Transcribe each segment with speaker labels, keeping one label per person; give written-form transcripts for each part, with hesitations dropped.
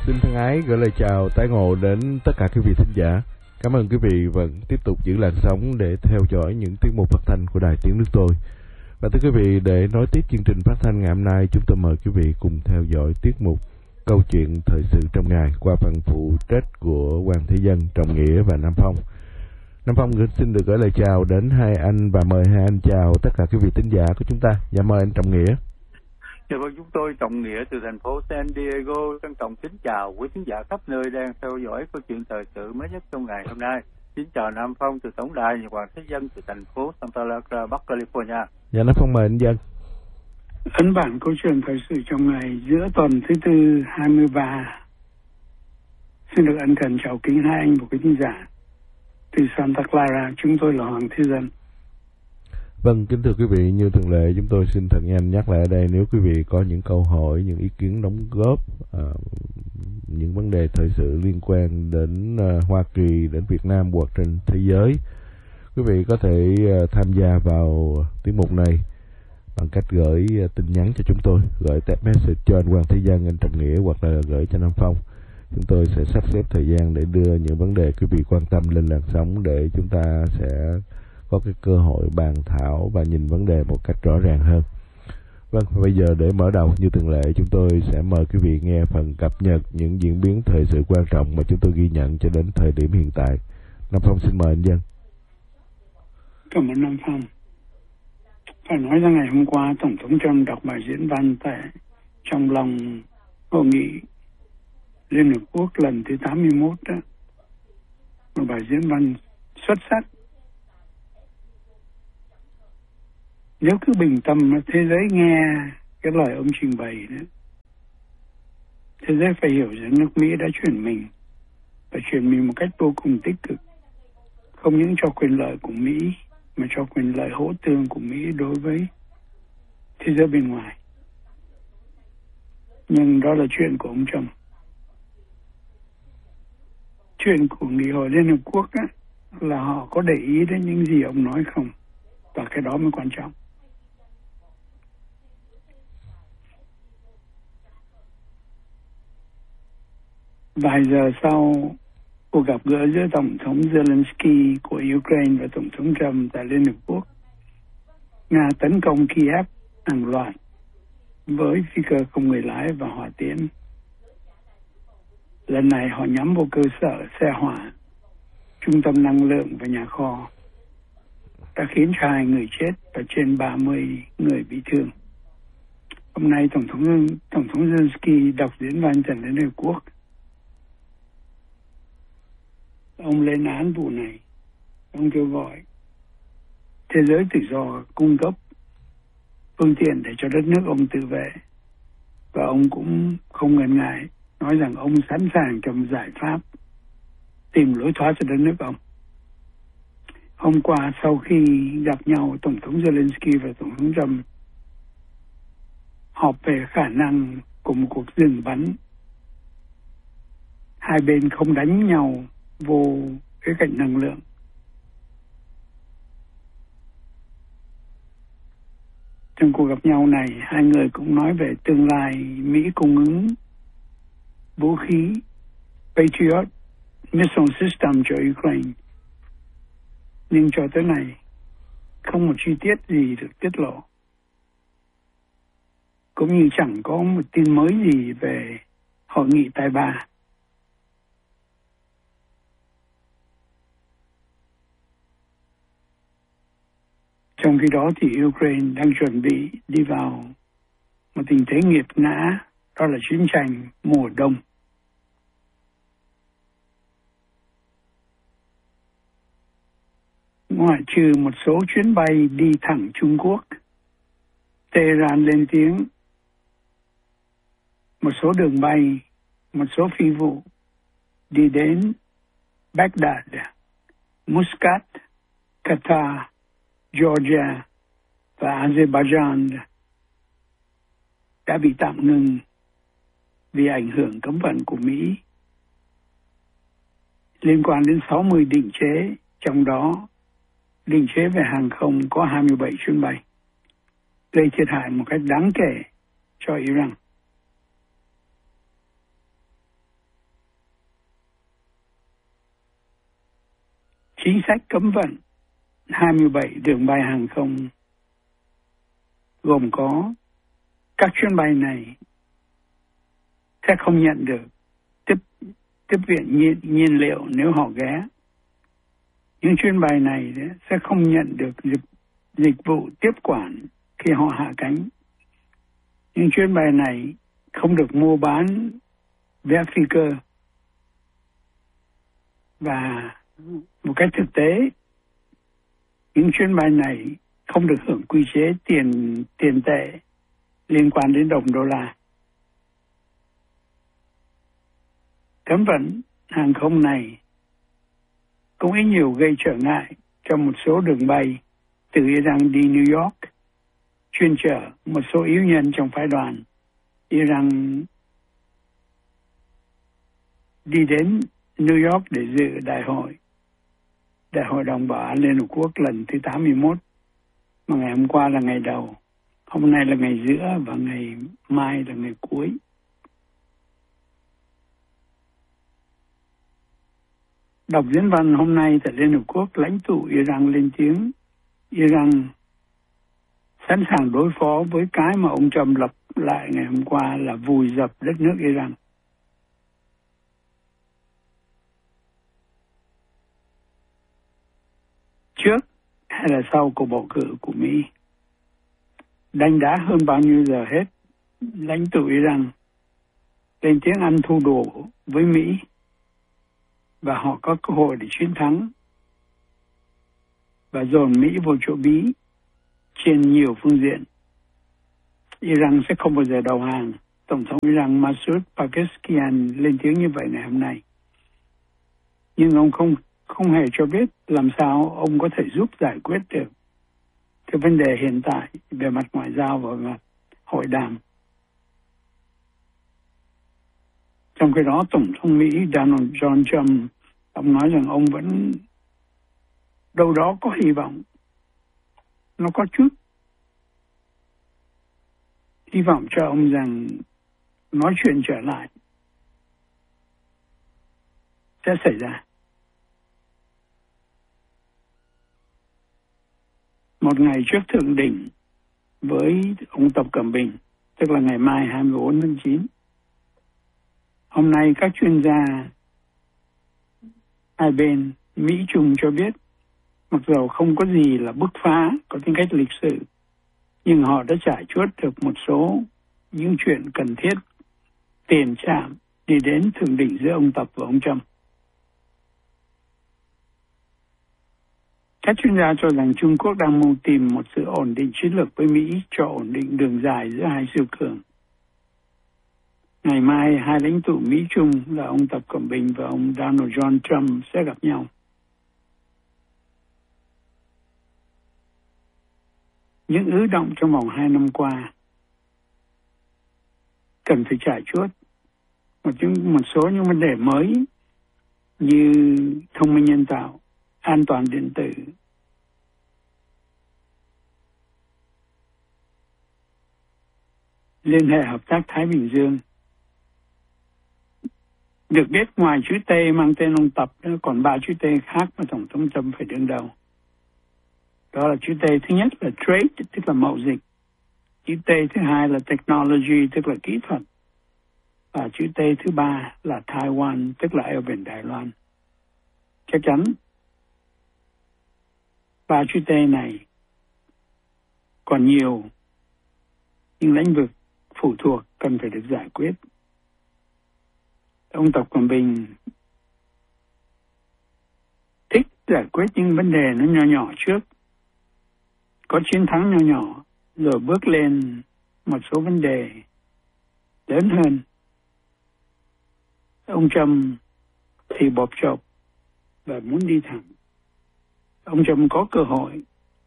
Speaker 1: Xin thân ái gửi lời chào tái ngộ đến tất cả quý vị thính giả. Cảm ơn quý vị vẫn tiếp tục giữ làn sóng để theo dõi những tiết mục phát thanh của Đài Tiếng Nước Tôi. Và thưa quý vị, để nối tiếp chương trình phát thanh ngày hôm nay, chúng tôi mời quý vị cùng theo dõi tiết mục Câu chuyện thời sự trong ngày qua phần phụ trách của Hoàng Thế Dân, Trọng Nghĩa và Nam Phong. Nam Phong xin được gửi lời chào đến hai anh và mời hai anh chào tất cả quý vị thính giả của chúng ta. Dạ mời anh Trọng Nghĩa.
Speaker 2: Dạ vâng, chúng tôi Trọng Nghĩa từ thành phố San Diego trân trọng kính chào quý khán giả khắp nơi đang theo dõi câu chuyện thời sự mới nhất trong ngày hôm nay. Kính chào Nam Phong từ tổng đài Hoàng Thế Dân từ thành phố Santa Clara, Bắc California.
Speaker 1: Dạ Nam Phong mời anh Dân.
Speaker 3: Ấn bản câu chuyện thời sự trong ngày giữa tuần thứ tư 23. Xin được ân cần chào kính hai anh và quý khán giả từ Santa Clara. Chúng tôi là Hoàng Thế Dân.
Speaker 1: Vâng, kính thưa quý vị, như thường lệ chúng tôi xin thật nhanh nhắc lại ở đây, nếu quý vị có những câu hỏi, những ý kiến đóng góp, những vấn đề thời sự liên quan đến Hoa Kỳ, đến Việt Nam hoặc trên thế giới, quý vị có thể tham gia vào tiết mục này bằng cách gửi tin nhắn cho chúng tôi, gửi text message cho anh Hoàng Thế Dân, anh Trọng Nghĩa hoặc là gửi cho Nam Phong. Chúng tôi sẽ sắp xếp thời gian để đưa những vấn đề quý vị quan tâm lên làn sóng để chúng ta sẽ có cái cơ hội bàn thảo và nhìn vấn đề một cách rõ ràng hơn. Vâng, bây giờ để mở đầu như thường lệ, chúng tôi sẽ mời quý vị nghe phần cập nhật những diễn biến thời sự quan trọng mà chúng tôi ghi nhận cho đến thời điểm hiện tại. Nam Phong xin mời anh Dân.
Speaker 3: Cảm ơn Nam Phong. Phải nói rằng ngày hôm qua Tổng thống Trump đọc bài diễn văn trong lòng hội nghị Liên Hợp Quốc lần thứ 81 đó. Một bài diễn văn xuất sắc. Nếu cứ bình tâm thế giới nghe cái lời ông trình bày đó, thế giới phải hiểu rằng nước Mỹ đã chuyển mình, và chuyển mình một cách vô cùng tích cực, không những cho quyền lợi của Mỹ mà cho quyền lợi hỗ tương của Mỹ đối với thế giới bên ngoài. Nhưng đó là chuyện của ông Trump. Chuyện của Nghị hội Liên Hợp Quốc á, là họ có để ý đến những gì ông nói không, và cái đó mới quan trọng. Vài giờ sau cuộc gặp gỡ giữa Tổng thống Zelensky của Ukraine và Tổng thống Trump tại Liên Hợp Quốc, Nga tấn công Kiev hàng loạt với phi cơ không người lái và hỏa tiễn. Lần này họ nhắm vào cơ sở xe hỏa, trung tâm năng lượng và nhà kho, đã khiến 2 người chết và trên 30 người bị thương. Hôm nay Tổng thống Zelensky đọc diễn văn tại Liên Hợp Quốc. Ông lên án vụ này. Ông kêu gọi thế giới tự do cung cấp phương tiện để cho đất nước ông tự vệ. Và ông cũng không ngần ngại nói rằng ông sẵn sàng cho một giải pháp tìm lối thoát cho đất nước ông. Hôm qua sau khi gặp nhau, Tổng thống Zelensky và Tổng thống Trump họp về khả năng của một cuộc dừng bắn. Hai bên không đánh nhau vô cái cạnh năng lượng. Trong cuộc gặp nhau này, hai người cũng nói về tương lai Mỹ cung ứng vũ khí Patriot missile system cho Ukraine. Nhưng cho tới nay, không một chi tiết gì được tiết lộ. Cũng như chẳng có một tin mới gì về hội nghị Tài Ba. Trong khi đó thì Ukraine đang chuẩn bị đi vào một tình thế nghiệt ngã, đó là chiến tranh mùa đông. Ngoại trừ một số chuyến bay đi thẳng Trung Quốc, Tehran lên tiếng, một số đường bay, một số phi vụ đi đến Baghdad, Muscat, Qatar, Georgia và Azerbaijan đã bị tạm ngừng vì ảnh hưởng cấm vận của Mỹ liên quan đến 60 định chế, trong đó định chế về hàng không có 27 chuyến bay, gây thiệt hại một cách đáng kể cho Iran. chính sách cấm vận 27 đường bay hàng không, gồm có các chuyến bay này sẽ không nhận được tiếp viện nhiên liệu nếu họ ghé. Những chuyến bay này sẽ không nhận được dịch vụ tiếp quản khi họ hạ cánh. Những chuyến bay này không được mua bán vé phi cơ. Và một cách thực tế, những chuyến bay này không được hưởng quy chế tiền tệ liên quan đến đồng đô la. Cấm vận hàng không này cũng ít nhiều gây trở ngại cho một số đường bay từ Iran đi New York, chuyên chở một số yếu nhân trong phái đoàn Iran đi đến New York để dự Đại hội đồng Bảo an Liên Hợp Quốc lần thứ 81, mà ngày hôm qua là ngày đầu, hôm nay là ngày giữa và ngày mai là ngày cuối. Đọc diễn văn hôm nay tại Liên Hợp Quốc, lãnh tụ Iran lên tiếng Iran sẵn sàng đối phó với cái mà ông Trump lập lại ngày hôm qua là vùi dập đất nước Iran. Trước hay là sau cuộc bầu cử của Mỹ, đánh đá hơn bao nhiêu giờ hết, lãnh tụ Iran lên tiếng ăn thua đủ với Mỹ và họ có cơ hội để chiến thắng và dồn Mỹ vào chỗ bí trên nhiều phương diện. Iran sẽ không bao giờ đầu hàng. Tổng thống Iran Masoud Pezeshkian lên tiếng như vậy ngày hôm nay. Nhưng ông không hề cho biết làm sao ông có thể giúp giải quyết được cái vấn đề hiện tại về mặt ngoại giao và mặt hội đàm. Trong khi đó, Tổng thống Mỹ Donald John Trump, ông nói rằng ông vẫn đâu đó có hy vọng. Nó có chút hy vọng cho ông rằng nói chuyện trở lại sẽ xảy ra. Một ngày trước thượng đỉnh với ông Tập Cận Bình, tức là ngày mai 24 tháng 9. Hôm nay các chuyên gia hai bên Mỹ Trung cho biết, mặc dù không có gì là bứt phá có tính cách lịch sử, nhưng họ đã trải chuốt được một số những chuyện cần thiết tiền chạm đi đến thượng đỉnh giữa ông Tập và ông Trump. Các chuyên gia cho rằng Trung Quốc đang mong tìm một sự ổn định chiến lược với Mỹ cho ổn định đường dài giữa hai siêu cường. Ngày mai, hai lãnh tụ Mỹ Trung là ông Tập Cận Bình và ông Donald John Trump sẽ gặp nhau. Những ứ động trong vòng 2 năm qua cần phải trải chuốt một số những vấn đề mới như thông minh nhân tạo, an toàn điện tử, liên hệ hợp tác Thái Bình Dương. Được biết ngoài chữ T mang tên ông Tập, còn 3 chữ T khác mà Tổng thống Trump phải đương đầu. Đó là chữ T thứ nhất là trade, tức là mậu dịch. Chữ T thứ hai là technology, tức là kỹ thuật. Và chữ T thứ ba là Taiwan, tức là eo biển Đài Loan. Chắc chắn 3 chữ T này còn nhiều những lĩnh vực phụ thuộc cần phải được giải quyết. Ông Tập Cận Bình thích giải quyết những vấn đề nó nhỏ nhỏ trước, có chiến thắng nhỏ nhỏ, rồi bước lên một số vấn đề lớn hơn. Ông Trump thì bộp chộp và muốn đi thẳng. Ông Trump có cơ hội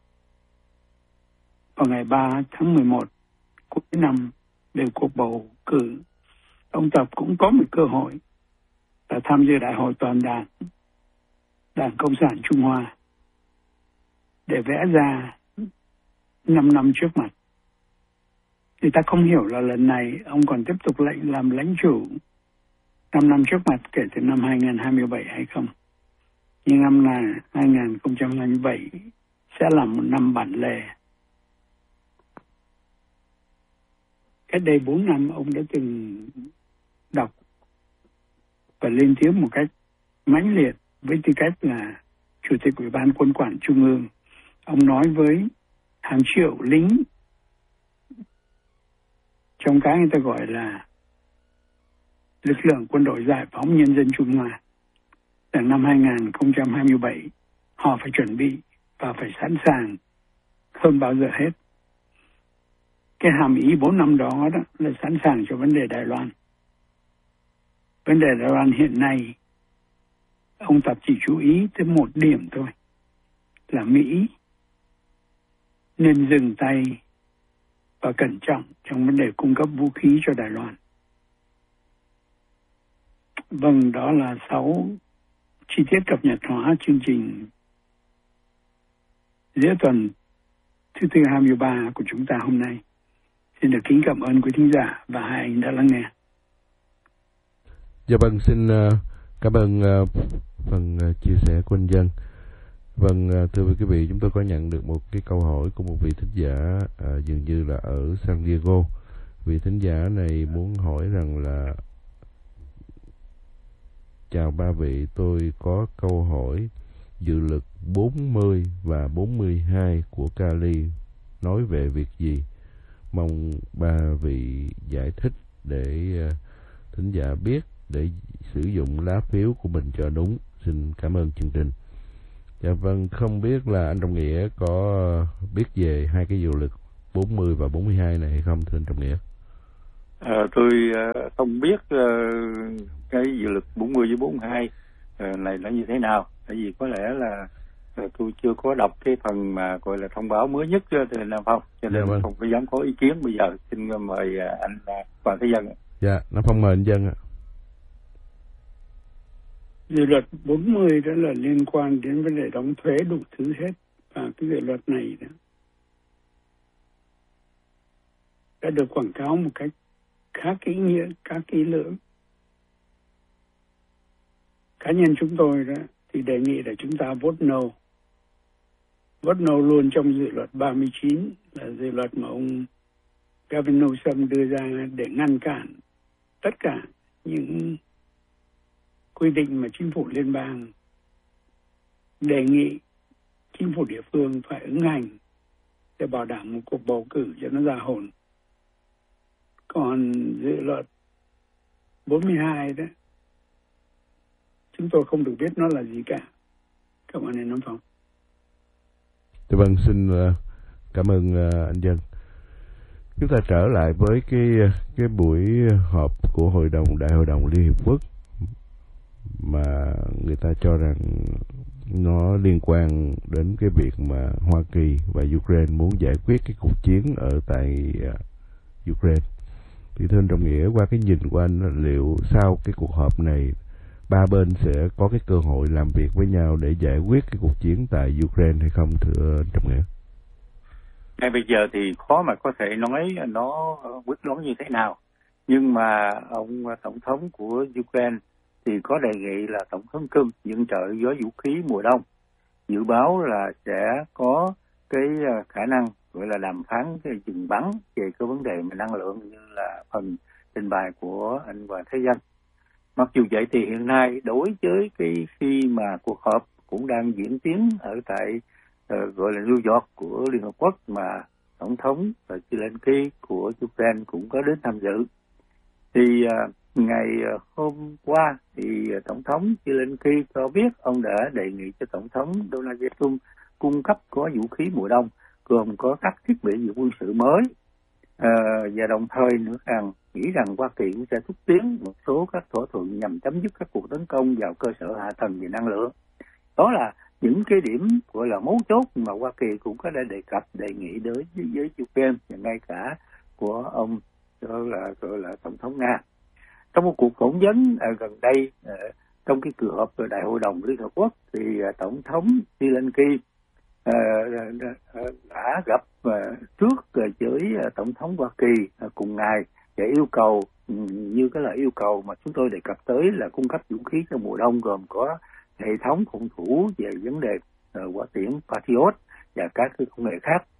Speaker 3: vào ngày 3 tháng 11 cuối năm để cuộc bầu cử. Ông Tập cũng có một cơ hội là tham dự đại hội toàn đảng, Đảng Cộng sản Trung Hoa, để vẽ ra 5 năm trước mặt. Thì ta không hiểu là lần này ông còn tiếp tục làm lãnh chủ 5 năm trước mặt kể từ năm 2027 hay không. Nhưng năm nay 2027 sẽ là một năm bản lề. Cách đây 4 năm ông đã từng đọc và lên tiếng một cách mãnh liệt với tư cách là Chủ tịch Ủy ban Quân quản Trung ương. Ông nói với hàng triệu lính trong cái người ta gọi là lực lượng quân đội giải phóng nhân dân Trung Hoa rằng năm 2027 họ phải chuẩn bị và phải sẵn sàng hơn bao giờ hết. Cái hàm ý 4 năm đó là sẵn sàng cho vấn đề Đài Loan. Vấn đề Đài Loan hiện nay ông Tập chỉ chú ý tới một điểm thôi, là Mỹ nên dừng tay và cẩn trọng trong vấn đề cung cấp vũ khí cho Đài Loan. Vâng, đó là 6 chi tiết cập nhật hóa chương trình giữa tuần thứ Tư 23 của chúng ta hôm nay. Xin được kính cảm ơn quý thính giả và hai anh đã lắng nghe.
Speaker 1: Dạ vâng, xin cảm ơn phần chia sẻ của anh Dân. Vâng, thưa quý vị, chúng tôi có nhận được một cái câu hỏi của một vị thính giả dường như là ở San Diego. Vị thính giả này muốn hỏi rằng là: chào ba vị, tôi có câu hỏi dự luật 40 và 42 của Cali nói về việc gì? Mong ba vị giải thích để thính giả biết để sử dụng lá phiếu của mình cho đúng. Xin cảm ơn chương trình. Dạ vâng, không biết là anh Trọng Nghĩa có biết về hai cái dự luật 40 và 42 này hay không thưa anh Trọng Nghĩa?
Speaker 2: Tôi không biết cái dự luật 40 với 42 này là như thế nào. Tại vì có lẽ là tôi chưa có đọc cái phần mà gọi là thông báo mới nhất từ Nam Phong, cho nên không có dám có ý kiến. Bây giờ xin mời anh Hoàng Thế Dân.
Speaker 1: Dạ, Nam Phong mời anh Dân ạ.
Speaker 3: Dự luật 40 đó là liên quan đến vấn đề đóng thuế đủ thứ hết. Và cái dự luật này đó đã được quảng cáo một cách khá kỹ nghĩa, khá kỹ lưỡng. Cá nhân chúng tôi đó thì đề nghị là chúng ta vote no. Vote no luôn trong dự luật 39 là dự luật mà ông Gavin Newsom đưa ra để ngăn cản tất cả những quy định mà chính phủ liên bang đề nghị chính phủ địa phương phải ứng hành để bảo đảm một cuộc bầu cử cho nó ra hồn. Còn dự luật 42 đó, chúng tôi không được biết nó là gì cả. Cảm ơn anh Nam Phong.
Speaker 1: Vâng, xin cảm ơn anh Dân. Chúng ta trở lại với cái buổi họp của Đại hội đồng Liên Hiệp Quốc mà người ta cho rằng nó liên quan đến cái việc mà Hoa Kỳ và Ukraine muốn giải quyết cái cuộc chiến ở tại Ukraine. Thì thưa anh Trọng Nghĩa, qua cái nhìn của anh, liệu sau cái cuộc họp này ba bên sẽ có cái cơ hội làm việc với nhau để giải quyết cái cuộc chiến tại Ukraine hay không thưa anh Trọng Nghĩa?
Speaker 2: Ngay bây giờ thì khó mà có thể nói nó quyết đoán như thế nào. Nhưng mà ông tổng thống của Ukraine thì có đề nghị là tổng thống Cưng viện trợ với vũ khí mùa đông. Dự báo là sẽ có cái khả năng gọi là đàm phán cái dừng bắn về cái vấn đề mà năng lượng như là phần trình bày của anh Hoàng Thế Dân. Mặc dù vậy thì hiện nay đối với cái khi mà cuộc họp cũng đang diễn tiến ở tại gọi là New York của Liên Hợp Quốc mà tổng thống Zelensky của Ukraine cũng có đến tham dự. Thì ngày hôm qua thì tổng thống Zelensky cho biết ông đã đề nghị cho tổng thống Donald Trump cung cấp có vũ khí mùa đông gồm có các thiết bị quân sự mới và đồng thời nữa nghĩ rằng Hoa Kỳ cũng sẽ thúc tiến một số các thỏa thuận nhằm chấm dứt các cuộc tấn công vào cơ sở hạ tầng về năng lượng. Đó là những cái điểm gọi là mấu chốt mà Hoa Kỳ cũng có đã đề cập đề nghị đối với Ukraine và ngay cả của ông gọi là tổng thống Nga. Trong một cuộc phỏng vấn gần đây trong cái cuộc họp Đại hội đồng Liên Hợp Quốc thì tổng thống Zelensky đã gặp trước với tổng thống Hoa Kỳ cùng ngày để yêu cầu như cái lời yêu cầu mà chúng tôi đề cập tới là cung cấp vũ khí cho mùa đông gồm có hệ thống phòng thủ về vấn đề hỏa tiễn Patriot và các cái công nghệ khác.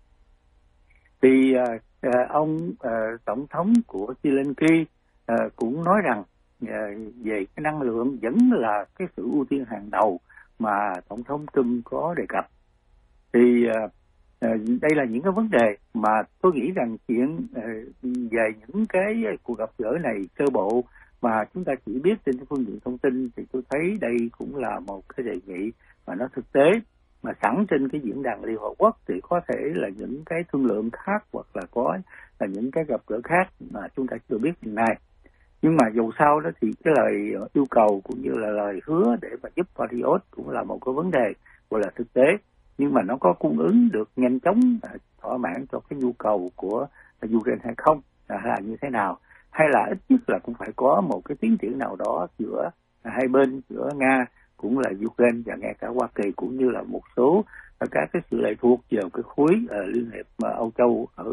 Speaker 2: Thì ông tổng thống của Zelensky cũng nói rằng về cái năng lượng vẫn là cái sự ưu tiên hàng đầu mà tổng thống Trump có đề cập. Thì đây là những cái vấn đề mà tôi nghĩ rằng chuyện về những cái cuộc gặp gỡ này sơ bộ mà chúng ta chỉ biết trên phương diện thông tin, thì tôi thấy đây cũng là một cái đề nghị mà nó thực tế, mà sẵn trên cái diễn đàn Liên Hợp Quốc thì có thể là những cái thương lượng khác, hoặc là có là những cái gặp gỡ khác mà chúng ta chưa biết hiện nay. Nhưng mà dù sao đó thì cái lời yêu cầu cũng như là lời hứa để mà giúp Patriot cũng là một cái vấn đề gọi là thực tế, nhưng mà nó có cung ứng được nhanh chóng thỏa mãn cho cái nhu cầu của Ukraine hay không, là như thế nào, hay là ít nhất là cũng phải có một cái tiến triển nào đó giữa hai bên, giữa Nga cũng là Ukraine và ngay cả Hoa Kỳ, cũng như là một số các cái sự lệ thuộc vào cái khối Liên hiệp Âu Châu ở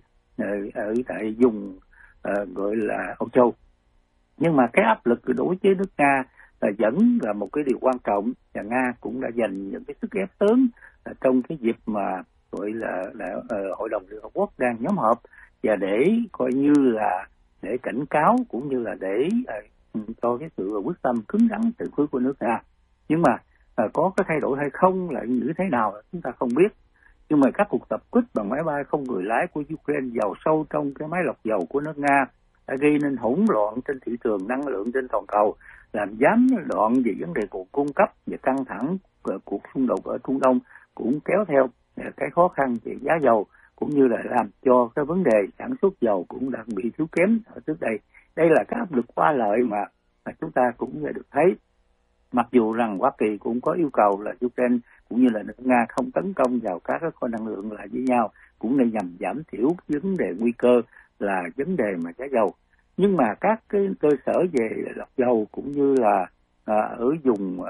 Speaker 2: tại vùng gọi là Âu Châu. Nhưng mà cái áp lực đối với nước Nga vẫn là một cái điều quan trọng, và Nga cũng đã dành những cái sức ép lớn trong cái dịp mà gọi là Hội đồng Liên Hợp Quốc đang nhóm họp, và để coi như là để cảnh cáo cũng như là để cho cái sự quyết tâm cứng rắn từ phía của nước Nga. Nhưng mà có cái thay đổi hay không là như thế nào chúng ta không biết. Nhưng mà các cuộc tập kích bằng máy bay không người lái của Ukraine vào sâu trong cái máy lọc dầu của nước Nga đã gây nên hỗn loạn trên thị trường năng lượng trên toàn cầu, làm gián đoạn về vấn đề nguồn cung cấp, và căng thẳng cuộc xung đột ở Trung Đông cũng kéo theo cái khó khăn về giá dầu, cũng như là làm cho cái vấn đề sản xuất dầu cũng đang bị thiếu kém ở trước đây. Đây là cái áp lực qua lợi mà chúng ta cũng được thấy. Mặc dù rằng Hoa Kỳ cũng có yêu cầu là Ukraine cũng như là nước Nga không tấn công vào các kho năng lượng lại với nhau, cũng để nhằm giảm thiểu vấn đề nguy cơ là vấn đề mà giá dầu. Nhưng mà các cái cơ sở về lọc dầu cũng như là ở vùng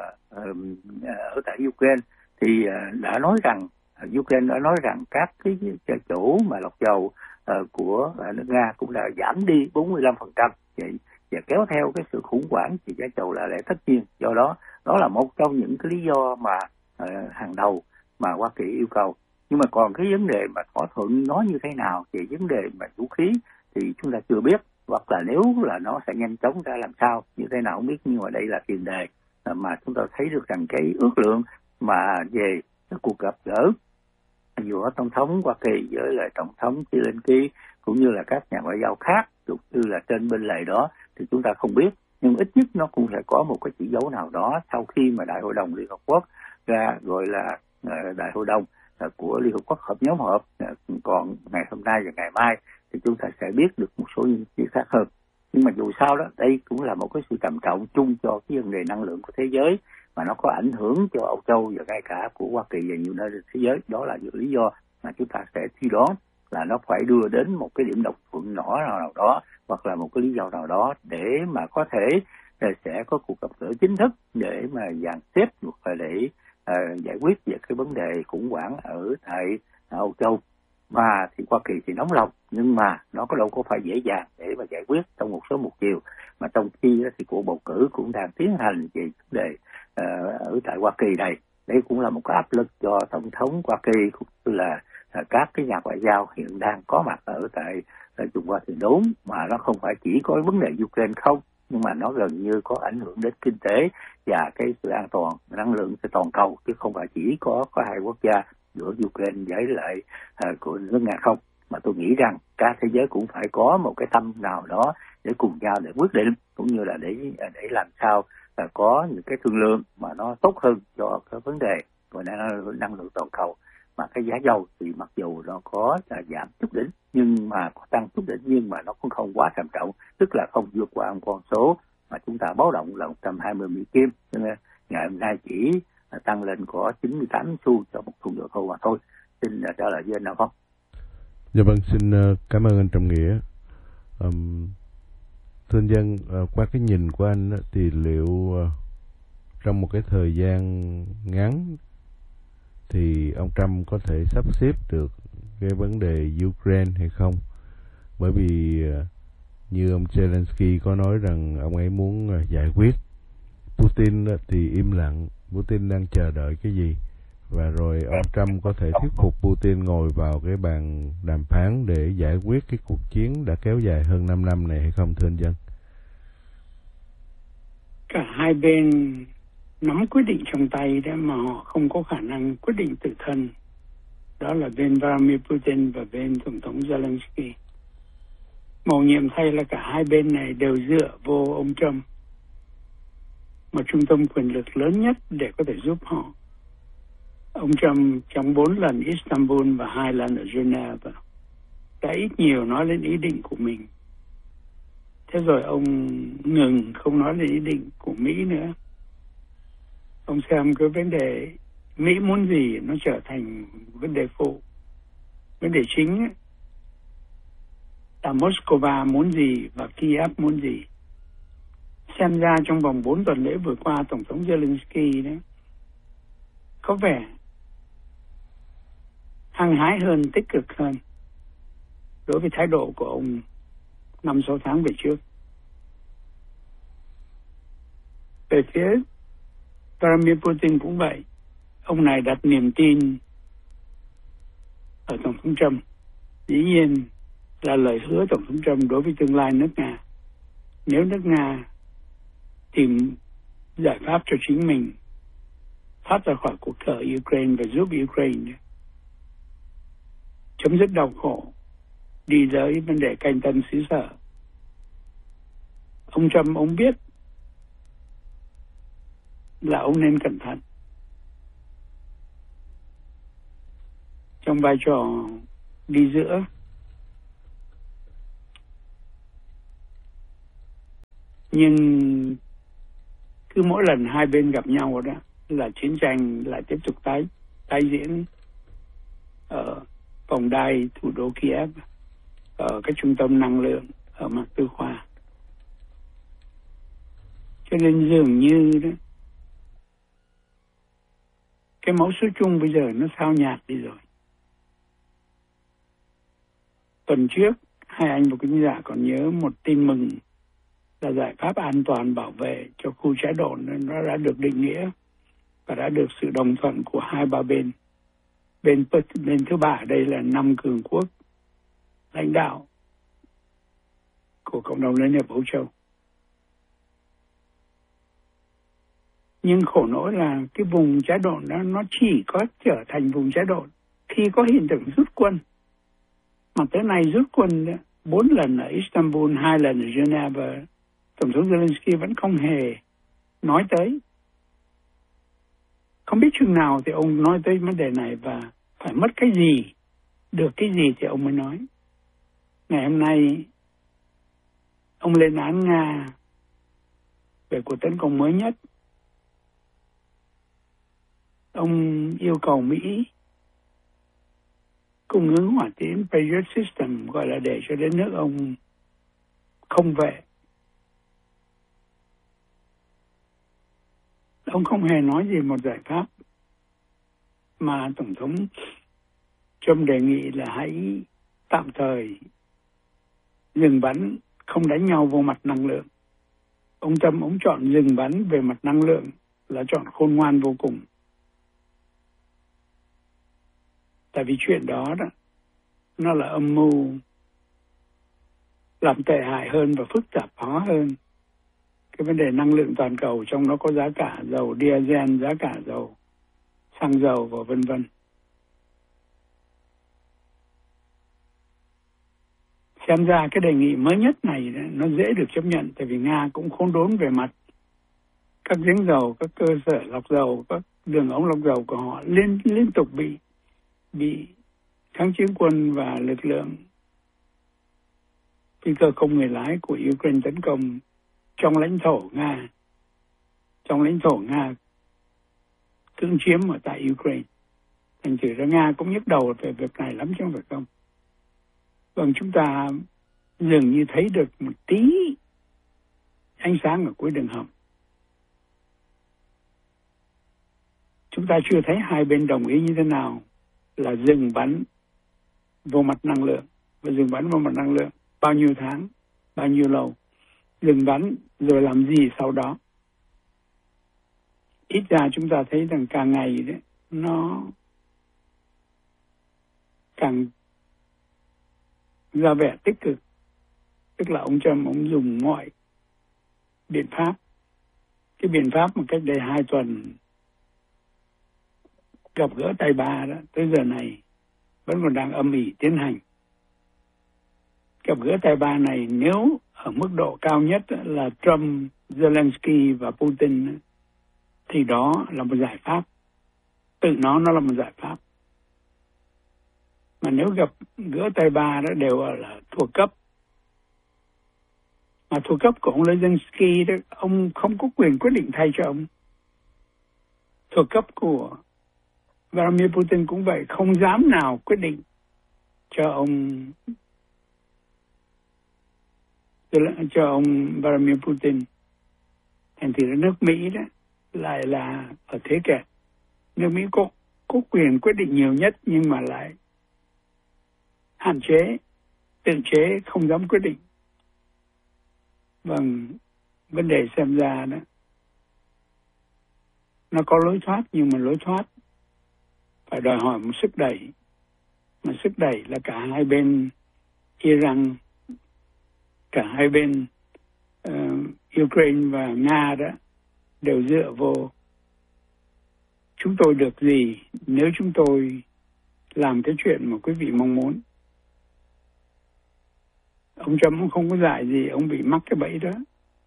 Speaker 2: ở tại Ukraine thì đã nói rằng Ukraine đã nói rằng các cái chỗ mà lọc dầu của nước Nga cũng đã giảm đi 45%, và kéo theo cái sự khủng hoảng thì giá dầu là lẽ tất nhiên. Do đó là một trong những cái lý do mà hàng đầu mà Hoa Kỳ yêu cầu. Nhưng mà còn cái vấn đề mà thỏa thuận nó như thế nào về vấn đề mà vũ khí thì chúng ta chưa biết, hoặc là nếu là nó sẽ nhanh chóng ra làm sao như thế nào không biết. Nhưng mà đây là tiền đề mà chúng ta thấy được rằng cái ước lượng mà về cái cuộc gặp gỡ giữa tổng thống Hoa Kỳ với lại tổng thống Zelensky cũng như là các nhà ngoại giao khác cũng như là trên bên lề đó thì chúng ta không biết. Nhưng ít nhất nó cũng sẽ có một cái chỉ dấu nào đó sau khi mà Đại hội đồng Liên Hợp Quốc ra, gọi là Đại hội đồng của Liên Hợp Quốc họp nhóm họp còn ngày hôm nay và ngày mai, thì chúng ta sẽ biết được một số những chuyện khác hơn. Nhưng mà dù sao đó, đây cũng là một cái sự trầm trọng chung cho cái vấn đề năng lượng của thế giới, mà nó có ảnh hưởng cho Âu Châu và ngay cả của Hoa Kỳ và nhiều nơi trên thế giới. Đó là những lý do mà chúng ta sẽ suy đoán là nó phải đưa đến một cái điểm đồng thuận nhỏ nào đó, hoặc là một cái lý do nào đó để mà có thể sẽ có cuộc gặp gỡ chính thức để mà dàn xếp hoặc là để giải quyết về cái vấn đề khủng hoảng ở tại Âu Châu. Mà thì Hoa Kỳ thì nóng lòng, nhưng mà nó có đâu có phải dễ dàng để mà giải quyết trong một số một chiều. Mà trong khi thì cuộc bầu cử cũng đang tiến hành về vấn đề ở tại Hoa Kỳ này. Đây cũng là một cái áp lực cho tổng thống Hoa Kỳ cũng như là các cái nhà ngoại giao hiện đang có mặt ở tại Trung Hoa Thượng Đốn, mà nó không phải chỉ có vấn đề Ukraine không, nhưng mà nó gần như có ảnh hưởng đến kinh tế và cái sự an toàn năng lượng trên toàn cầu, chứ không phải chỉ có hai quốc gia giữa Ukraine với lại của nước Nga không. Mà tôi nghĩ rằng cả thế giới cũng phải có một cái tâm nào đó để cùng nhau để quyết định, cũng như là để làm sao có những cái thương lượng mà nó tốt hơn cho cái vấn đề của năng lượng toàn cầu. Mà cái giá dầu thì mặc dù nó có giảm chút đỉnh, nhưng mà có tăng chút đỉnh, nhưng mà nó cũng không quá trầm trọng, tức là không vượt qua một con số mà chúng ta báo động là 120 Mỹ Kim. Nên ngày hôm nay chỉ tăng lên có 98 xu cho một thùng dầu thô mà thôi. Xin trả lời với anh nào không?
Speaker 1: Dạ vâng, xin cảm ơn anh Trọng Nghĩa. Thưa anh Dân, qua cái nhìn của anh thì liệu trong một cái thời gian ngắn thì ông Trump có thể sắp xếp được cái vấn đề Ukraine hay không? Bởi vì như ông Zelensky có nói rằng ông ấy muốn giải quyết, Putin thì im lặng Putin đang chờ đợi cái gì, và rồi ông Trump có thể thuyết phục Putin ngồi vào cái bàn đàm phán để giải quyết cái cuộc chiến đã kéo dài hơn 5 năm này hay không, thưa anh Dân?
Speaker 3: Cả hai bên nắm quyết định trong tay đó mà họ không có khả năng quyết định tự thân. Đó là bên Vladimir Putin và bên Tổng thống Zelensky. Mầu nhiệm thay là cả hai bên này đều dựa vô ông Trump, một trung tâm quyền lực lớn nhất để có thể giúp họ. Ông Trump trong 4 lần Istanbul và 2 lần ở Geneva đã ít nhiều nói lên ý định của mình. Thế rồi ông ngừng không nói lên ý định của Mỹ nữa. Ông xem cái vấn đề Mỹ muốn gì nó trở thành vấn đề phụ. Vấn đề chính ấy, là Moscow muốn gì và Kiev muốn gì. Xem ra trong vòng 4 tuần lễ vừa qua, Tổng thống Zelensky đấy có vẻ hăng hái hơn, tích cực hơn đối với thái độ của ông 5-6 tháng về trước. Về phía Vladimir Putin cũng vậy. Ông này đặt niềm tin ở Tổng thống Trump. Dĩ nhiên là lời hứa Tổng thống Trump đối với tương lai nước Nga. Nếu nước Nga tìm giải pháp cho chính mình, thoát ra khỏi cuộc cờ Ukraine và giúp Ukraine chấm dứt đau khổ, đi tới vấn đề canh tân xứ sở. Ông Trump, ông biết là ông nên cẩn thận trong vai trò đi giữa. Nhưng cứ mỗi lần hai bên gặp nhau đó là chiến tranh lại tiếp tục tái diễn ở vòng đai thủ đô Kiev, ở các trung tâm năng lượng, ở mặt tư khoa. Cho nên dường như đó, cái mẫu số chung bây giờ nó sao nhạt đi rồi. Tuần trước, hai anh và quý giả còn nhớ một tin mừng là giải pháp an toàn bảo vệ cho khu trái đồn nó đã được định nghĩa và đã được sự đồng thuận của 2-3 bên. Bên thứ ba ở đây là 5 cường quốc lãnh đạo của cộng đồng Liên hiệp Âu Châu. Nhưng khổ nỗi là cái vùng trái đồn đó nó chỉ có trở thành vùng trái đồn khi có hiện tượng rút quân. Mà tới nay rút quân 4 lần ở Istanbul, 2 lần ở Geneva, Tổng thống Zelensky vẫn không hề nói tới. Không biết chừng nào thì ông nói tới vấn đề này và phải mất cái gì, được cái gì thì ông mới nói. Ngày hôm nay, ông lên án Nga về cuộc tấn công mới nhất. Ông yêu cầu Mỹ cung ứng hỏa tiễn Patriot System, gọi là để cho đến nước ông không vệ. Ông không hề nói gì một giải pháp mà Tổng thống Trump đề nghị là hãy tạm thời dừng bắn, không đánh nhau vô mặt năng lượng. Ông Trump ông chọn dừng bắn về mặt năng lượng là chọn khôn ngoan vô cùng. Tại vì chuyện đó nó là âm mưu làm tệ hại hơn và phức tạp hóa hơn cái vấn đề năng lượng toàn cầu, trong đó có giá cả dầu diesel, giá cả dầu xăng dầu và vân vân. Xem ra cái đề nghị mới nhất này nó dễ được chấp nhận, tại vì Nga cũng khốn đốn về mặt các giếng dầu, các cơ sở lọc dầu, các đường ống lọc dầu của họ liên tục bị kháng chiến quân và lực lượng phi cơ không người lái của Ukraine tấn công trong lãnh thổ Nga cưỡng chiếm ở tại Ukraine. Thành thử ra Nga cũng nhức đầu về việc này lắm chứ không phải không. Vâng, chúng ta dường như thấy được một tí ánh sáng ở cuối đường hầm. Chúng ta chưa thấy hai bên đồng ý như thế nào là dừng bắn vô mặt năng lượng. Và dừng bắn vô mặt năng lượng bao nhiêu tháng, bao nhiêu lâu. Dừng bắn rồi làm gì sau đó. ít ra chúng ta thấy rằng càng ngày đấy nó càng ra vẻ tích cực. Tức là ông Trump ông dùng mọi biện pháp. Cái biện pháp một cách đây 2 tuần gặp gỡ tay ba đó, tới giờ này vẫn còn đang âm ỉ tiến hành. Gặp gỡ tay ba này nếu ở mức độ cao nhất là Trump, Zelensky và Putin thì đó là một giải pháp. Tự nó là một giải pháp. Mà nếu gặp gỡ tay ba đó đều là thuộc cấp. Mà thuộc cấp của ông Zelensky đó, ông không có quyền quyết định thay cho ông. Thuộc cấp của Vladimir Putin cũng vậy, không dám nào quyết định cho ông Vladimir Putin. Thành thì nước Mỹ đó lại là ở thế kẹt. Nước Mỹ có quyền quyết định nhiều nhất nhưng mà lại hạn chế, tự chế, không dám quyết định. Vâng, vấn đề xem ra đó, nó có lối thoát nhưng mà lối thoát phải đòi hỏi một sức đẩy. Mà sức đẩy là cả hai bên Iran, cả hai bên Ukraine và Nga đó đều dựa vô chúng tôi được gì nếu chúng tôi làm cái chuyện mà quý vị mong muốn. Ông Trump không có dại gì, ông bị mắc cái bẫy đó.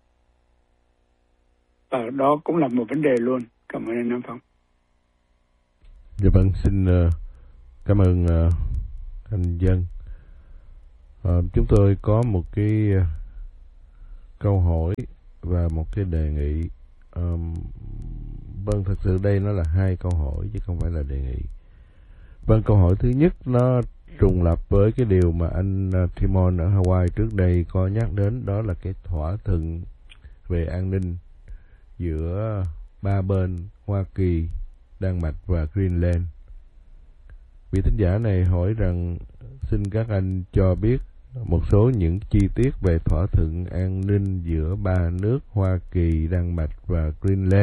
Speaker 3: Và đó cũng là một vấn đề luôn. Cảm ơn anh Nam Phong.
Speaker 1: Dạ vâng, xin cảm ơn anh Dân. Chúng tôi có một cái câu hỏi và một cái đề nghị. Vâng, thật sự đây nó là 2 câu hỏi chứ không phải là đề nghị. Vâng, câu hỏi thứ nhất nó trùng lập với cái điều mà anh Timon ở Hawaii trước đây có nhắc đến, đó là cái thỏa thuận về an ninh giữa 3 bên Hoa Kỳ, Đan Mạch và Greenland. Vị thính giả này hỏi rằng xin các anh cho biết một số những chi tiết về thỏa thuận an ninh giữa 3 nước Hoa Kỳ, Đan Mạch và Greenland.